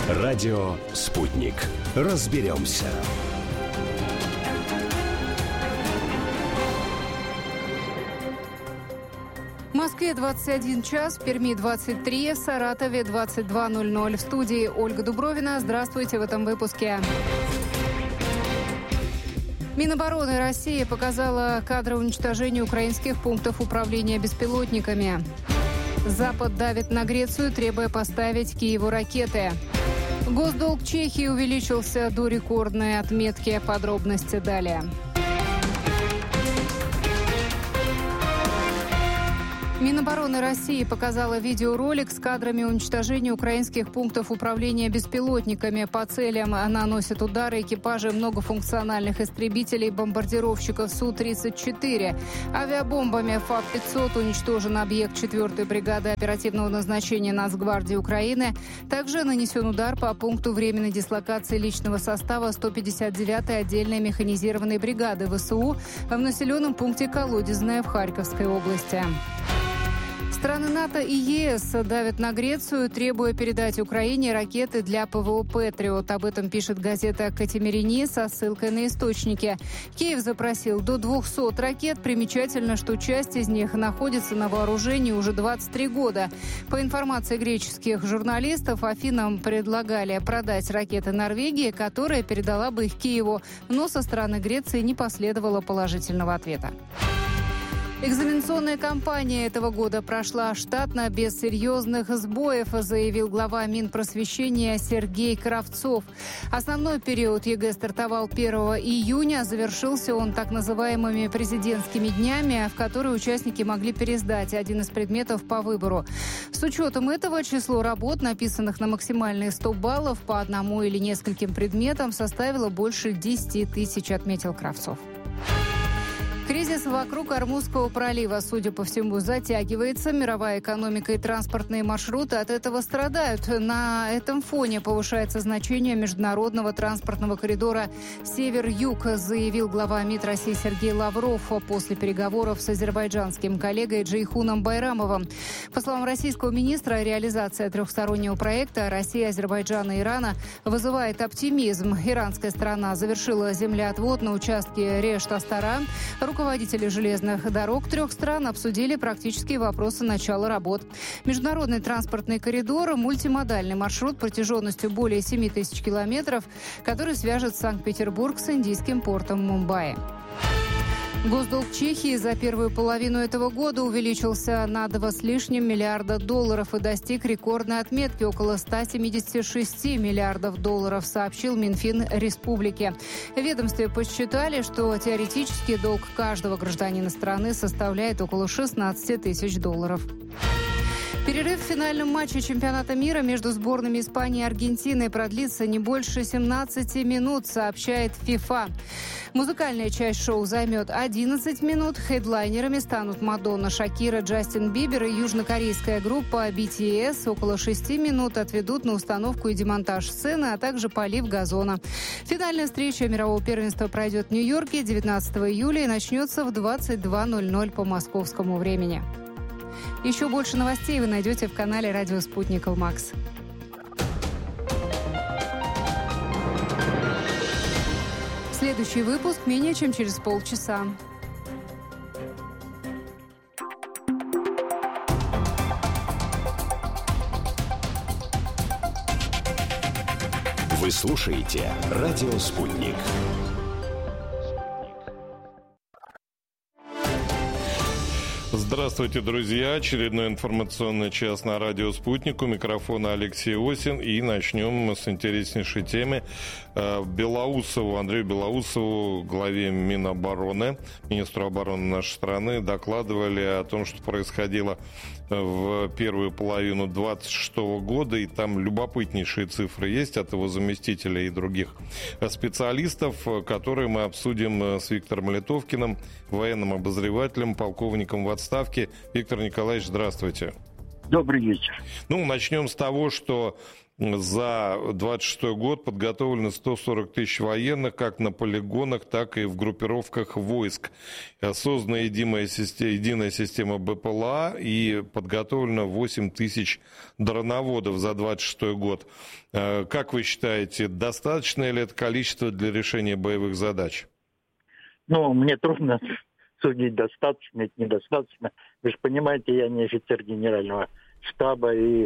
Радио «Спутник». Разберемся. В Москве 21 час, в Перми 23, в Саратове 22:00. В студии Ольга Дубровина. Здравствуйте в этом выпуске. Минобороны России показала кадры уничтожения украинских пунктов управления беспилотниками. Запад давит на Грецию, требуя поставить Киеву ракеты. Госдолг Чехии увеличился до рекордной отметки. Подробности далее. Минобороны России показала видеоролик с кадрами уничтожения украинских пунктов управления беспилотниками. По целям наносят удары экипажи многофункциональных истребителей бомбардировщиков Су-34. Авиабомбами ФАП-500 уничтожен объект 4-й бригады оперативного назначения Нацгвардии Украины. Также нанесен удар по пункту временной дислокации личного состава 159-й отдельной механизированной бригады ВСУ в населенном пункте Колодезное в Харьковской области. Страны НАТО и ЕС давят на Грецию, требуя передать Украине ракеты для ПВО «Патриот». Об этом пишет газета «Катимирини» со ссылкой на источники. Киев запросил до 200 ракет. Примечательно, что часть из них находится на вооружении уже 23 года. По информации греческих журналистов, Афинам предлагали продать ракеты Норвегии, которая передала бы их Киеву. Но со стороны Греции не последовало положительного ответа. Экзаменационная кампания этого года прошла штатно, без серьезных сбоев, заявил глава Минпросвещения Сергей Кравцов. Основной период ЕГЭ стартовал 1 июня. Завершился он так называемыми президентскими днями, в которые участники могли пересдать один из предметов по выбору. С учетом этого число работ, написанных на максимальные 100 баллов по одному или нескольким предметам, составило больше 10 тысяч, отметил Кравцов. Кризис вокруг Ормузского пролива, судя по всему, затягивается. Мировая экономика и транспортные маршруты от этого страдают. На этом фоне повышается значение международного транспортного коридора «Север-Юг», заявил глава МИД России Сергей Лавров после переговоров с азербайджанским коллегой Джейхуном Байрамовым. По словам российского министра, реализация трехстороннего проекта России, Азербайджана и Ирана вызывает оптимизм. Иранская сторона завершила землеотвод на участке Реш-Астаран. Руководители железных дорог трех стран обсудили практические вопросы начала работ. Международный транспортный коридор – мультимодальный маршрут протяженностью более 7 тысяч километров, который свяжет Санкт-Петербург с индийским портом Мумбаи. Госдолг Чехии за первую половину этого года увеличился на 2 с лишним миллиарда долларов и достиг рекордной отметки около 176 миллиардов долларов, сообщил Минфин республики. В ведомстве посчитали, что теоретически долг каждого гражданина страны составляет около 16 тысяч долларов. Перерыв в финальном матче чемпионата мира между сборными Испании и Аргентины продлится не больше 17 минут, сообщает ФИФА. Музыкальная часть шоу займет 11 минут. Хедлайнерами станут Мадонна, Шакира, Джастин Бибер и южнокорейская группа BTS. Около 6 минут отведут на установку и демонтаж сцены, а также полив газона. Финальная встреча мирового первенства пройдет в Нью-Йорке 19 июля и начнется в 22:00 по московскому времени. Еще больше новостей вы найдете в канале «Радио Спутник Макс». Следующий выпуск менее чем через полчаса. Вы слушаете «Радио Спутник». Здравствуйте, друзья. Очередной информационный час на радио «Спутник». У микрофона Алексей Осин. И начнем мы с интереснейшей темы. Андрею Белоусову, главе Минобороны, министру обороны нашей страны, докладывали о том, что происходило в первую половину 2026 года. И там любопытнейшие цифры есть от его заместителя и других специалистов, которые мы обсудим с Виктором Литовкиным, военным обозревателем, полковником в отставке. Виктор Николаевич, здравствуйте. Добрый вечер. Ну, начнем с того, что за 26 год подготовлено 140 тысяч военных как на полигонах, так и в группировках войск. Создана единая система БПЛА и подготовлено 8 тысяч дроноводов за 26 год. Как вы считаете, достаточно ли это количество для решения боевых задач? Ну, мне трудно судить, достаточно это недостаточно. Вы же понимаете, я не офицер генерального штаба, и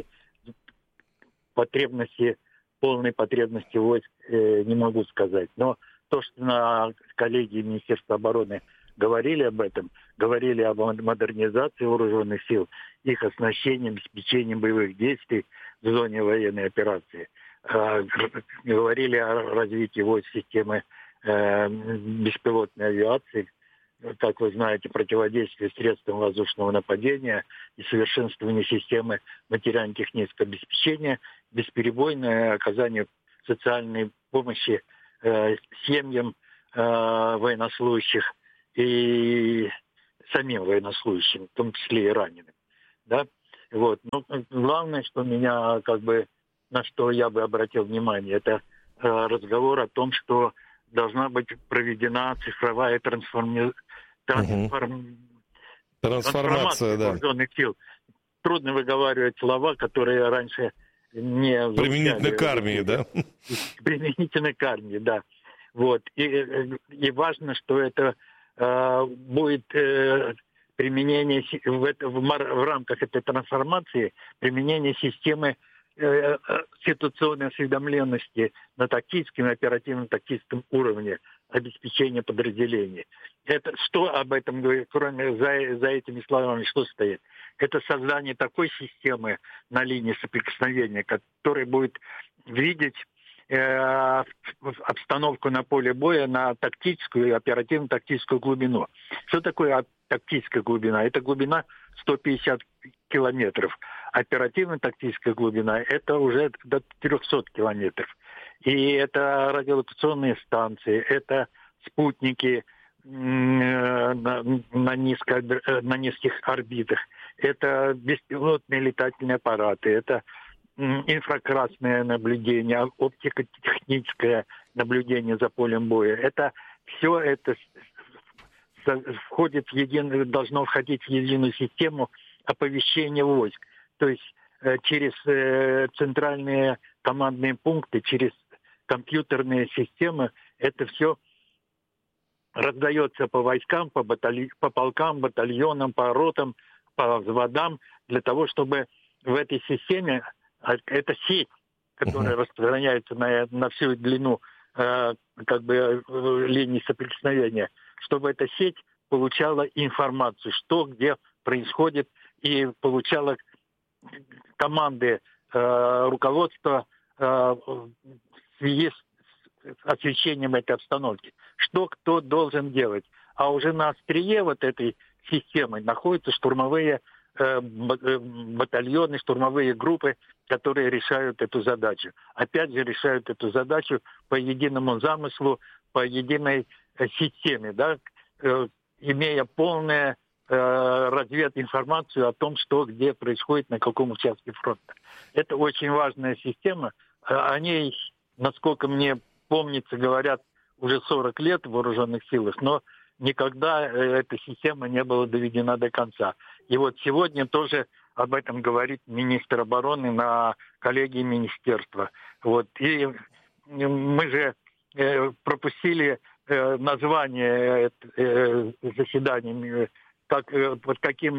полной потребности войск не могу сказать. Но то, что на коллегии Министерства обороны говорили об этом, говорили об модернизации вооруженных сил, их оснащении, обеспечении боевых действий в зоне военной операции, говорили о развитии войск системы беспилотной авиации, как вы знаете, противодействие средствам воздушного нападения и совершенствование системы материально-технического обеспечения, бесперебойное оказание социальной помощи семьям военнослужащих и самим военнослужащим, в том числе и раненым. Да? Вот. Но главное, что меня, на что я бы обратил внимание, это разговор о том, что должна быть проведена цифровая трансформация вооруженных сил. Трудно выговаривать слова, которые раньше не звучали. Применительно к армии, да? Применительно к армии, да. Вот. И важно, что это будет применение в рамках этой трансформации, применение системы ситуационной осведомленности на тактическом и оперативно-тактическом уровне обеспечения подразделений. Это что об этом говорит, кроме за этими словами, что стоит? Это создание такой системы на линии соприкосновения, которая будет видеть обстановку на поле боя на тактическую и оперативно-тактическую глубину. Что такое тактическая глубина? Это глубина 150 километров. Оперативно-тактическая глубина – это уже до 300 километров. И это радиолокационные станции, это спутники на низких орбитах, это беспилотные летательные аппараты, это инфракрасное наблюдение, оптико-техническое наблюдение за полем боя. Все это должно входить в единую систему оповещения войск. То есть через центральные командные пункты, через компьютерные системы это все раздается по войскам, по полкам, батальонам, по ротам, по взводам, для того, чтобы в этой системе, это сеть, которая распространяется на всю длину линии соприкосновения, чтобы эта сеть получала информацию, что где происходит, и получала команды руководства в связи с освещением этой обстановки. Что кто должен делать. А уже на острие вот этой системы находятся штурмовые батальоны, штурмовые группы, которые решают эту задачу. Опять же, решают эту задачу по единому замыслу, по единой системе, да, имея полную развединформацию о том, что где происходит, на каком участке фронта. Это очень важная система. О ней, насколько мне помнится, говорят уже 40 лет в вооруженных силах, но никогда эта система не была доведена до конца. И вот сегодня тоже об этом говорит министр обороны на коллегии министерства. Вот. И мы же пропустили название заседания, под каким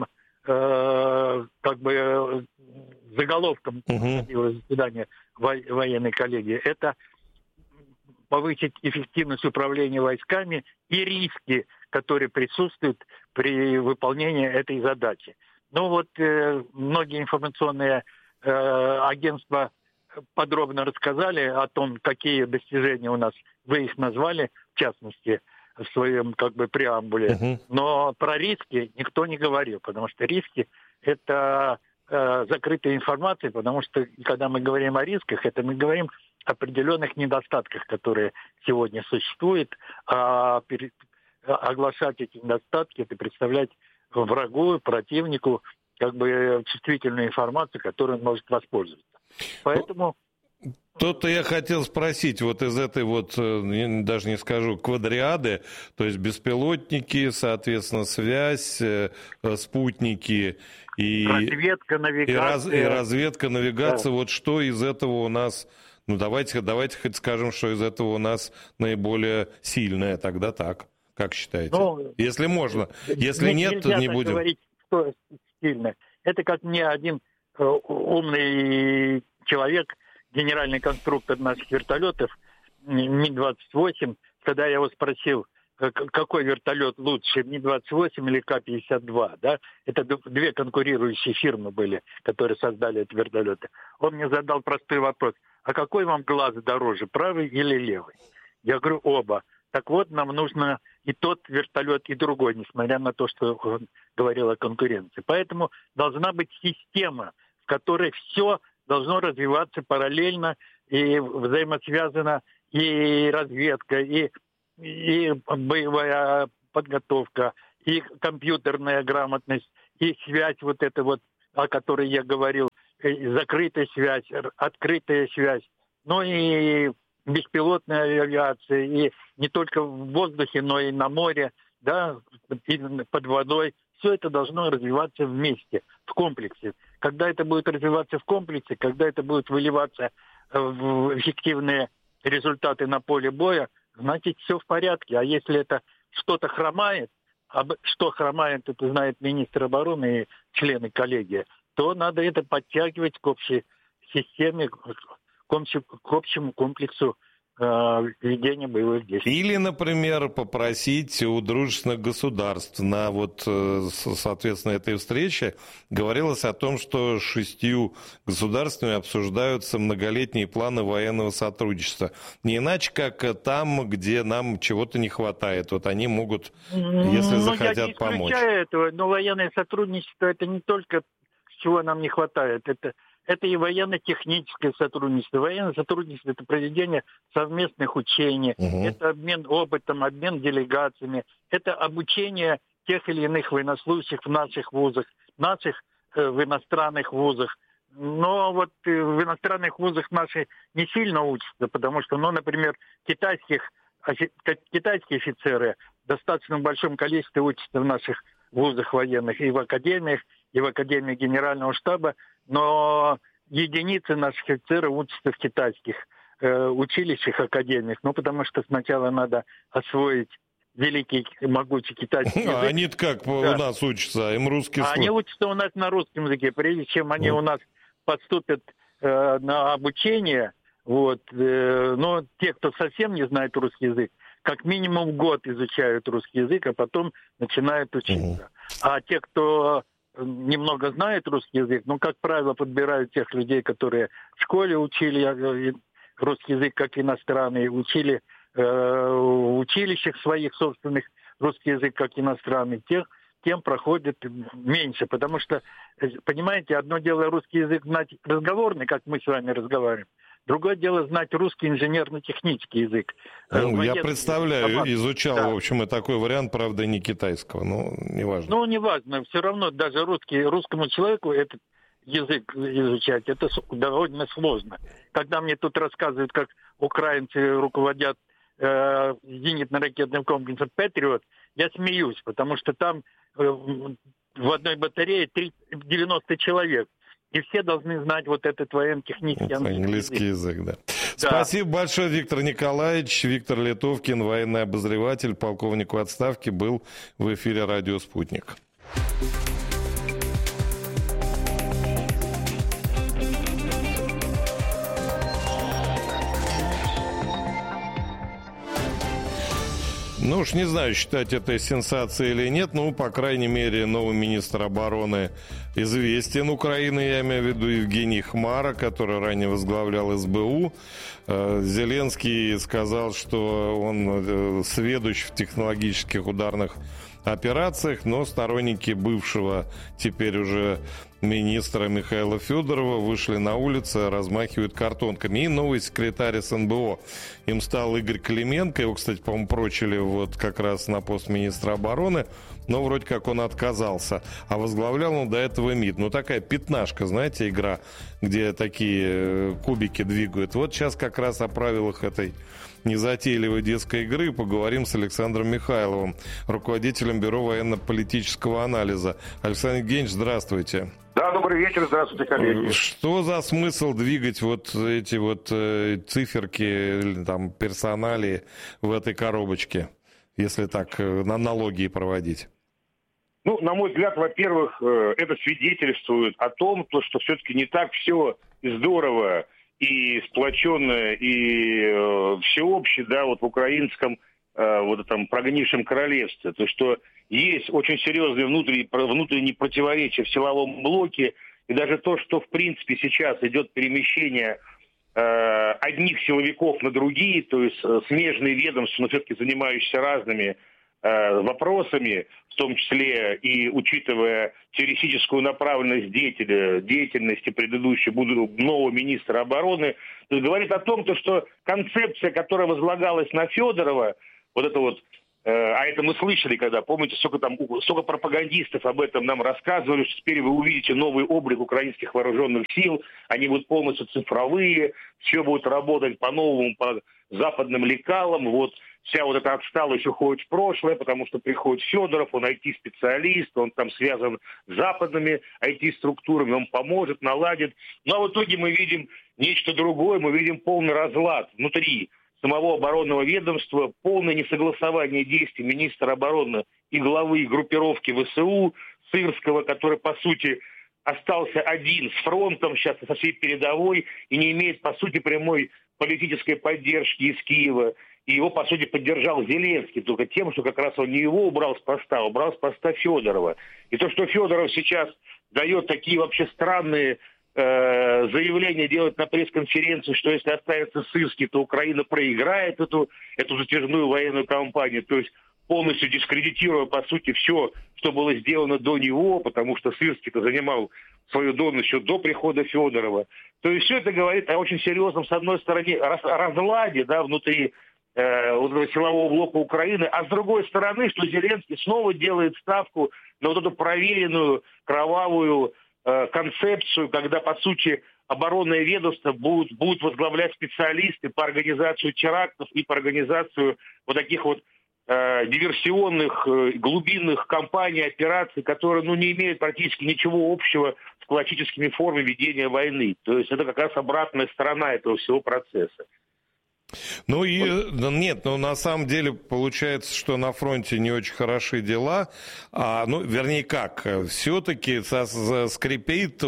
заголовком проходило заседание военной коллегии. Это повысить эффективность управления войсками и риски, которые присутствуют при выполнении этой задачи. Ну вот многие информационные агентства подробно рассказали о том, какие достижения у нас, вы их назвали, в частности, в своем преамбуле. Но про риски никто не говорил, потому что риски – это закрытая информация, потому что, когда мы говорим о рисках, это мы говорим о определенных недостатках, которые сегодня существуют, оглашать эти недостатки, это представлять врагу, противнику чувствительную информацию, которой он может воспользоваться. Поэтому... То-то я хотел спросить, вот из этой даже не скажу, квадриады, то есть беспилотники, соответственно, связь, спутники и... Разведка, навигация. И разведка, навигация, Да. Вот что из этого у нас... Давайте хоть скажем, что из этого у нас наиболее сильное, тогда так. Как считаете? Если можно. Если нет, то не будем. Говорить, что сильно. Это как мне один умный человек, генеральный конструктор наших вертолетов, Ми-28, когда я его спросил, какой вертолет лучше, Ми-28 или К-52, да? Это две конкурирующие фирмы были, которые создали эти вертолеты. Он мне задал простой вопрос: а какой вам глаз дороже, правый или левый? Я говорю, оба. Так вот, нам нужно и тот вертолет, и другой, несмотря на то, что он говорил о конкуренции. Поэтому должна быть система, в которой все должно развиваться параллельно и взаимосвязано, и разведка, и боевая подготовка, и компьютерная грамотность, и связь о которой я говорил, закрытая связь, открытая связь, ну и беспилотная авиация, и не только в воздухе, но и на море, да, и под водой. Все это должно развиваться вместе, в комплексе. Когда это будет развиваться в комплексе, когда это будет выливаться в эффективные результаты на поле боя, значит, все в порядке. А если это что-то хромает, что хромает, это знает министр обороны и члены коллегии, то надо это подтягивать к общей системе, к общему комплексу ведения боевых действий. Или, например, попросить у дружественных государств на соответственно, этой встрече говорилось о том, что 6 государствами обсуждаются многолетние планы военного сотрудничества. Не иначе, как там, где нам чего-то не хватает. Вот они могут, если захотят, помочь. Я не исключаю этого, но военное сотрудничество — это не только чего нам не хватает, это и военно-техническое сотрудничество. Военное сотрудничество — это проведение совместных учений, это обмен опытом, обмен делегациями, это обучение тех или иных военнослужащих в наших вузах, в иностранных вузах. Но в иностранных вузах наши не сильно учатся, потому что, например, китайские офицеры в достаточно большом количестве учатся в наших вузах военных, и в академиях, и в Академии Генерального штаба, но единицы наших офицеров учатся в китайских училищах, академиях, потому что сначала надо освоить великий и могучий китайский язык. Они-то как у нас учатся, им русский язык. Они учатся у нас на русском языке, прежде чем они у нас поступят на обучение, но те, кто совсем не знает русский язык, как минимум год изучают русский язык, а потом начинают учиться. А те, кто немного знает русский язык, как правило, подбирают тех людей, которые в школе учили русский язык как иностранный, учили в училищах своих собственных русский язык как иностранный, тем проходит меньше. Потому что, понимаете, одно дело русский язык знать разговорный, как мы с вами разговариваем, другое дело знать русский инженерно-технический язык. Я представляю, изучал, в общем, и такой вариант, правда, не китайского, но неважно. Неважно, все равно даже русскому человеку этот язык изучать, это довольно сложно. Когда мне тут рассказывают, как украинцы руководят зенитно-ракетным комплексом «Патриот», я смеюсь, потому что там в одной батарее 90 человек. И все должны знать этот военно-технический английский язык, да. Спасибо большое, Виктор Николаевич. Виктор Литовкин, военный обозреватель, полковник в отставке, был в эфире «Радио Спутник». Уж не знаю, считать это сенсацией или нет, по крайней мере, новый министр обороны известен Украины, я имею в виду Евгений Хмара, который ранее возглавлял СБУ. Зеленский сказал, что он сведущ в технологических ударных операциях, но сторонники бывшего теперь уже министра Михаила Федорова вышли на улицы, размахивают картонками. И новый секретарь СНБО. Им стал Игорь Клименко. Его, кстати, по-моему, прочили вот как раз на пост министра обороны. Но вроде как он отказался. А возглавлял он до этого МИД. Ну, такая пятнашка, знаете, игра, где такие кубики двигают. Вот сейчас как раз о правилах этой незатейливой детской игры поговорим с Александром Михайловым, руководителем Бюро военно-политического анализа. Александр Евгеньевич, здравствуйте. Да, добрый вечер, здравствуйте, коллеги. Что за смысл двигать вот эти вот циферки, там, персоналии в этой коробочке, если так аналогии проводить? Ну, на мой взгляд, во-первых, это свидетельствует о том, что все-таки не так все и здорово, и сплоченное, и всеобщее, да, вот в украинском вот этом прогнившем королевстве. То, что есть очень серьезные внутренние противоречия в силовом блоке, и даже то, что в принципе сейчас идет перемещение одних силовиков на другие, то есть смежные ведомства, но все-таки занимающиеся разными вопросами, в том числе и учитывая теоретическую направленность деятельности предыдущего нового министра обороны, то есть говорит о том, что концепция, которая возлагалась на Федорова, вот это вот, а это мы слышали, когда, помните, сколько пропагандистов об этом нам рассказывали, что теперь вы увидите новый облик украинских вооруженных сил, они будут полностью цифровые, все будет работать по-новому, по западным лекалам, вот вся вот эта отсталость уходит в прошлое, потому что приходит Федоров, он IT-специалист, он там связан с западными IT-структурами, он поможет, наладит. Но в итоге мы видим нечто другое, мы видим полный разлад внутри самого оборонного ведомства, полное несогласование действий министра обороны и главы группировки ВСУ Сырского, который, по сути, остался один с фронтом, сейчас со всей передовой, и не имеет, по сути, прямой политической поддержки из Киева. И его, по сути, поддержал Зеленский, только тем, что как раз он не его убрал с поста Федорова. И то, что Федоров сейчас дает такие вообще странные заявления, делает на пресс-конференции, что если останется Сырский, то Украина проиграет эту затяжную военную кампанию. То есть полностью дискредитируя, по сути, все, что было сделано до него, потому что Сырский-то занимал свою должность еще до прихода Федорова. То есть все это говорит о очень серьезном, с одной стороны, разладе, да, внутри вот этого силового блока Украины, а с другой стороны, что Зеленский снова делает ставку на вот эту проверенную, кровавую концепцию, когда, по сути, оборонное ведомство будут возглавлять специалисты по организации терактов и по организацию вот таких вот диверсионных, глубинных кампаний, операций, которые не имеют практически ничего общего с классическими формами ведения войны. То есть это как раз обратная сторона этого всего процесса. Ну и нет, на самом деле получается, что на фронте не очень хороши дела, вернее как, все-таки скрипит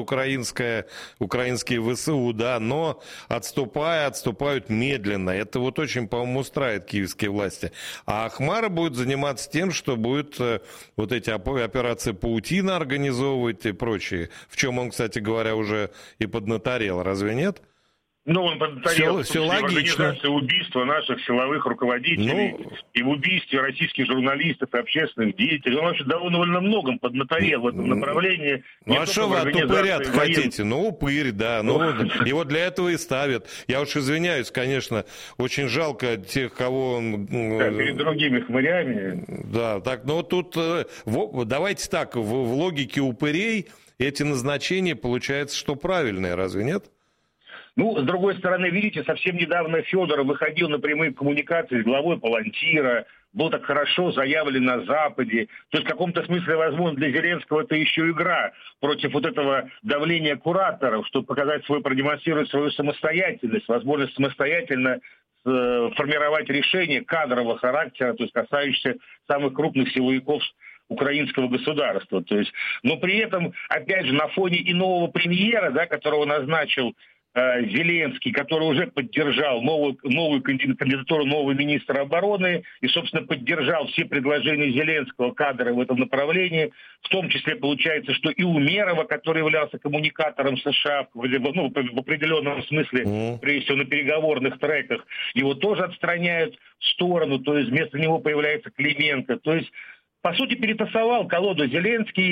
украинские ВСУ, да, но отступают медленно. Это вот очень, по-моему, устраивает киевские власти. А Ахмара будет заниматься тем, что будет вот эти операции «Паутина» организовывать и прочее, в чем он, кстати говоря, уже и поднаторел, разве нет? Ну, он поднаторел все в организации убийства наших силовых руководителей и в убийстве российских журналистов и общественных деятелей. Он вообще довольно многом поднаторел в этом направлении. Ну, а что вы от упыря хотите? Ну, упырь, да. Его для этого и ставят. Я уж извиняюсь, конечно, очень жалко тех, кого он... перед другими хмырями. Да, так, но тут давайте так, в логике упырей эти назначения получается, что правильные, разве нет? Ну, с другой стороны, видите, совсем недавно Федоров выходил на прямые коммуникации с главой Палантира, был так хорошо заявлен на Западе. То есть в каком-то смысле, возможно, для Зеленского это еще игра против вот этого давления кураторов, чтобы показать продемонстрировать свою самостоятельность, возможность самостоятельно формировать решения кадрового характера, то есть касающиеся самых крупных силовиков украинского государства. То есть, но при этом, опять же, на фоне и нового премьера, да, которого назначил Зеленский, который уже поддержал новую кандидатуру нового министра обороны и, собственно, поддержал все предложения Зеленского кадра в этом направлении, в том числе получается, что и Умерова, который являлся коммуникатором США, в определенном смысле, прежде всего на переговорных треках, его тоже отстраняют в сторону, то есть вместо него появляется Клименко. То есть, по сути, перетасовал колоду Зеленский,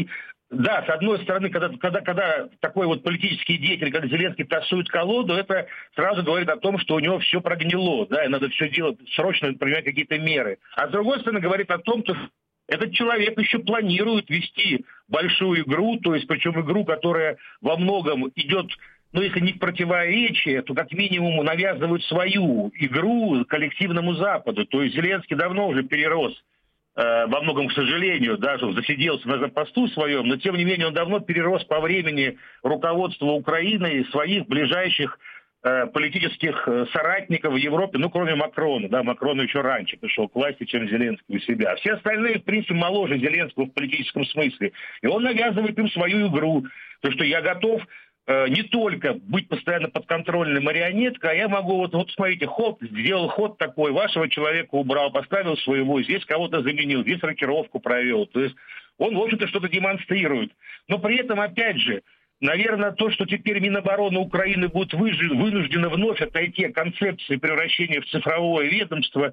Да, с одной стороны, когда такой вот политический деятель, как Зеленский, тасует колоду, это сразу говорит о том, что у него все прогнило, да, и надо все делать, срочно принимать какие-то меры. А с другой стороны, говорит о том, что этот человек еще планирует вести большую игру, то есть причем игру, которая во многом идет, ну, если не в противоречие, то как минимум навязывают свою игру коллективному Западу. То есть Зеленский давно уже перерос, во многом, к сожалению, даже засиделся на посту своем, но тем не менее он давно перерос по времени руководства Украины и своих ближайших политических соратников в Европе, ну, кроме Макрона, да, Макрон еще раньше пришел к власти, чем Зеленский у себя. Все остальные, в принципе, моложе Зеленского в политическом смысле. И он навязывает им свою игру, то, что я готов не только быть постоянно подконтрольной марионеткой, а я могу, вот смотрите, сделал ход такой, вашего человека убрал, поставил своего, здесь кого-то заменил, здесь рокировку провел. То есть он, в общем-то, что-то демонстрирует. Но при этом, опять же, наверное, то, что теперь Минобороны Украины будет вынуждено вновь отойти от концепции превращения в цифровое ведомство,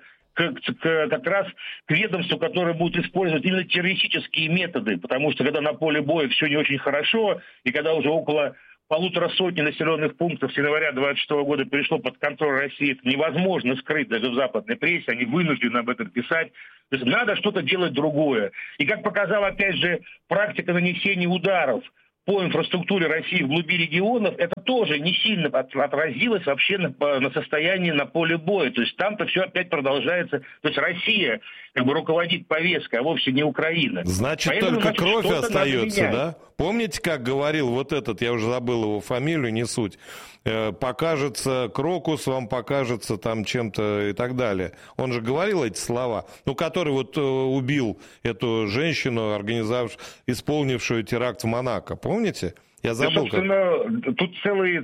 как раз к ведомству, которое будет использовать именно террористические методы, потому что когда на поле боя все не очень хорошо, и когда уже около 150 населенных пунктов с января 2026 года перешло под контроль России, это невозможно скрыть даже в западной прессе, они вынуждены об этом писать. То есть надо что-то делать другое. И как показала, опять же, практика нанесения ударов по инфраструктуре России в глуби регионов, это тоже не сильно отразилось вообще на состоянии на поле боя. То есть там-то все опять продолжается. То есть Россия как бы руководит повесткой, а вовсе не Украина. Значит, поэтому, только кровь остается, да? Помните, как говорил вот этот, я уже забыл его фамилию, не суть, покажется Крокус, вам покажется там чем-то и так далее. Он же говорил эти слова, ну, который вот убил эту женщину, исполнившую теракт в Монако, помните? Я забыл. Тут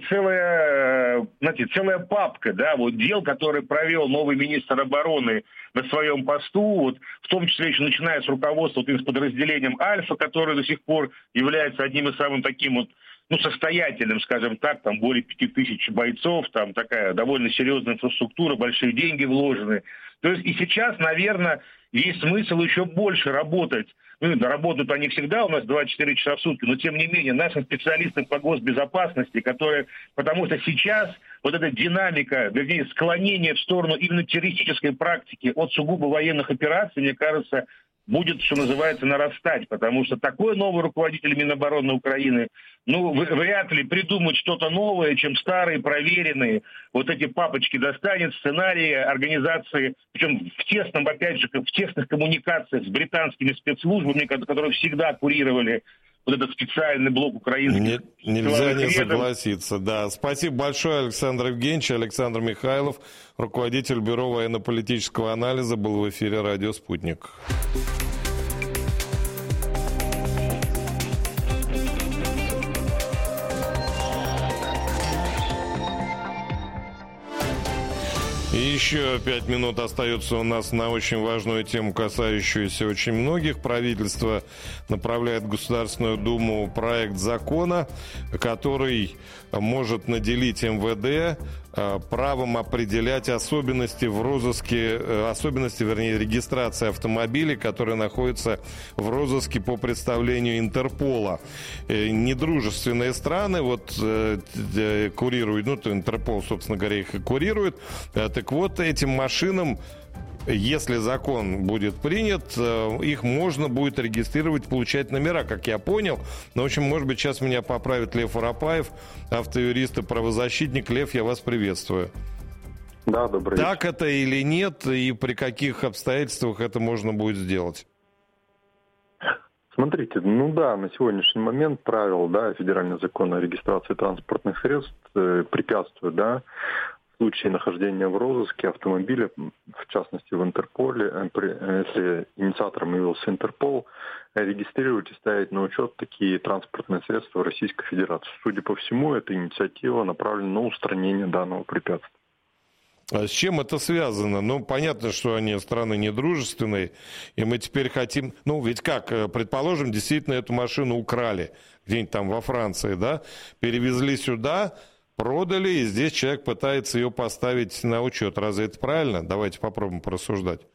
целая папка, да, вот дел, которые провел новый министр обороны на своем посту, вот, в том числе еще начиная с руководства вот, с подразделением «Альфа», которое до сих пор является одним из самым таким вот, ну, состоятельным, скажем так, там более 5000 бойцов, там такая довольно серьезная инфраструктура, большие деньги вложены. То есть и сейчас, наверное, есть смысл еще больше работать. Ну, работают они всегда у нас 24 часа в сутки, но тем не менее нашим специалистам по госбезопасности, потому что сейчас вот эта динамика, вернее, склонение в сторону именно террористической практики от сугубо военных операций, мне кажется, будет, что называется, нарастать, потому что такой новый руководитель Минобороны Украины, ну, вряд ли придумать что-то новое, чем старые, проверенные, вот эти папочки достанет, сценарии, организации, причем в тесном, опять же, в тесных коммуникациях с британскими спецслужбами, которые всегда курировали вот этот специальный блок украинских. Нельзя не согласиться, да. Спасибо большое, Александр Евгеньевич. Александр Михайлов, руководитель Бюро военно-политического анализа, был в эфире «Радио Спутник». И еще 5 минут остается у нас на очень важную тему, касающуюся очень многих. Правительство направляет в Государственную Думу проект закона, который может наделить МВД правом определять особенности в розыске, регистрации автомобилей, которые находятся в розыске по представлению Интерпола. Недружественные страны курируют, Интерпол, собственно говоря, их и курирует. Так вот, этим машинам, если закон будет принят, их можно будет регистрировать, получать номера, как я понял. Но, в общем, может быть, сейчас меня поправит Лев Воропаев, автоюрист и правозащитник. Лев, я вас приветствую. Да, добрый вечер. Так это или нет, и при каких обстоятельствах это можно будет сделать? Смотрите, на сегодняшний момент правил, федеральный закон о регистрации транспортных средств препятствует, в случае нахождения в розыске автомобиля, в частности в Интерполе, если инициатором явился Интерпол, регистрировать и ставить на учет такие транспортные средства в Российской Федерации. Судя по всему, эта инициатива направлена на устранение данного препятствия. А с чем это связано? Понятно, что они страны недружественные, и мы теперь хотим... предположим, действительно эту машину украли где-нибудь там во Франции, перевезли сюда, продали, и здесь человек пытается ее поставить на учет. Разве это правильно? Давайте попробуем порассуждать.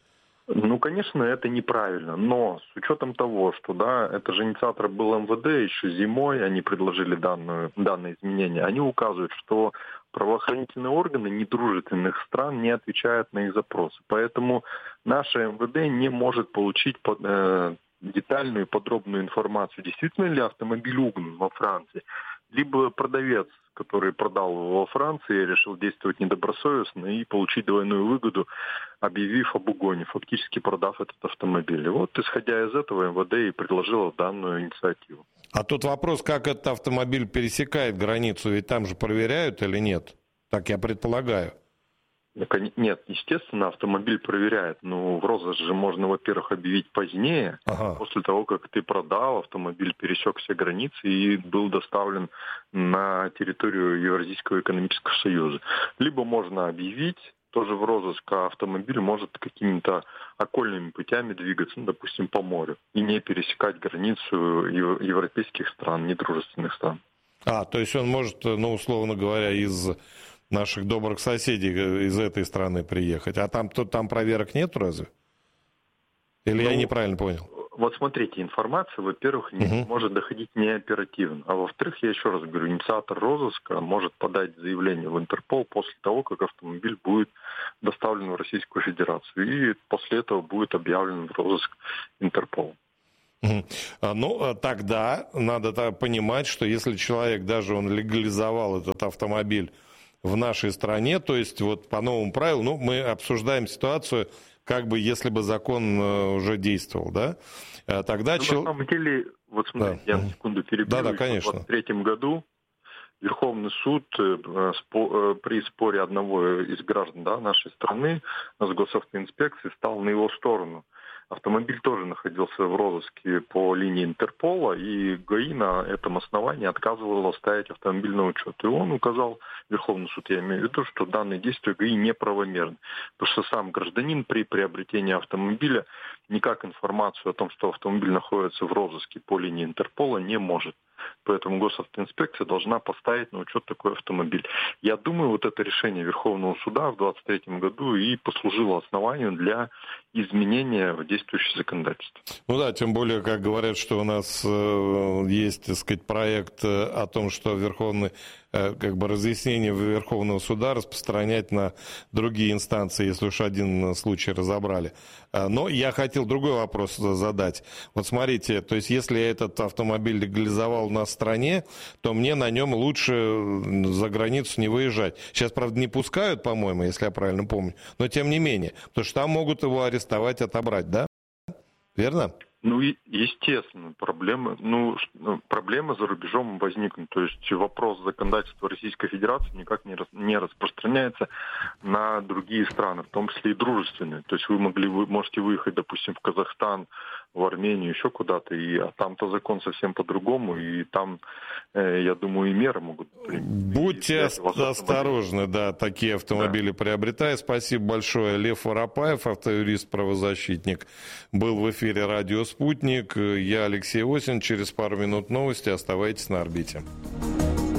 Ну, конечно, это неправильно, но с учетом того, что, да, это же инициатор был МВД, еще зимой они предложили данное изменение, они указывают, что правоохранительные органы недружественных стран не отвечают на их запросы. Поэтому наше МВД не может получить детальную и подробную информацию, действительно ли автомобиль угнан во Франции, либо продавец, который продал его во Франции, решил действовать недобросовестно и получить двойную выгоду, объявив об угоне, фактически продав этот автомобиль. И вот, исходя из этого, МВД и предложило данную инициативу. А тут вопрос, как этот автомобиль пересекает границу, ведь там же проверяют или нет? Так я предполагаю. Нет, естественно, автомобиль проверяют. Но в розыск же можно, во-первых, объявить позднее, после того, как ты продал, автомобиль пересек все границы и был доставлен на территорию Евразийского экономического союза. Либо можно объявить тоже в розыск, а автомобиль может какими-то окольными путями двигаться, ну, допустим, по морю, и не пересекать границу европейских стран, недружественных стран. То есть он может, ну, условно говоря, из наших добрых соседей из этой страны приехать. А там проверок нет разве? Или я неправильно понял? Вот смотрите, информация, во-первых, может доходить не оперативно. А во-вторых, я еще раз говорю, инициатор розыска может подать заявление в Интерпол после того, как автомобиль будет доставлен в Российскую Федерацию. И после этого будет объявлен в розыск Интерпола. Ну, тогда надо понимать, что если человек, даже он легализовал этот автомобиль в нашей стране, то есть вот по новому правилу, ну, мы обсуждаем ситуацию, как бы если бы закон уже действовал, да? Тогда на самом деле, вот смотрите, я на секунду перебью. Да, конечно. В 2023 году Верховный суд при споре одного из граждан, да, нашей страны с госавтоинспекцией стал на его сторону. Автомобиль тоже находился в розыске по линии Интерпола, и ГАИ на этом основании отказывало ставить автомобиль на учет. И он указал, Верховный суд, я имею в виду, что данные действия ГАИ неправомерны. Потому что сам гражданин при приобретении автомобиля никак информацию о том, что автомобиль находится в розыске по линии Интерпола, не может. Поэтому госавтоинспекция должна поставить на учет такой автомобиль. Я думаю, вот это решение Верховного суда в 2023 году и послужило основанием для изменения в действующее законодательство. Ну да, тем более, как говорят, что у нас есть, так сказать, проект о том, что Верховный, как бы разъяснение Верховного суда распространять на другие инстанции, если уж один случай разобрали. Но я хотел другой вопрос задать. Вот смотрите, то есть если я этот автомобиль легализовал у нас в стране, то мне на нем лучше за границу не выезжать. Сейчас, правда, не пускают, по-моему, если я правильно помню, но тем не менее, потому что там могут его арестовать, отобрать, да? Верно? Ну, естественно, проблемы за рубежом возникнут. То есть вопрос законодательства Российской Федерации никак не распространяется на другие страны, в том числе и дружественные. То есть вы можете выехать, допустим, в Казахстан, в Армению, еще куда-то, а там-то закон совсем по-другому, и там, я думаю, и меры могут быть. Будьте осторожны, да, такие автомобили приобретая. Спасибо большое. Лев Воропаев, автоюрист-правозащитник, был в эфире радио «Спутник». Я Алексей Осин. Через пару минут новости. Оставайтесь на орбите.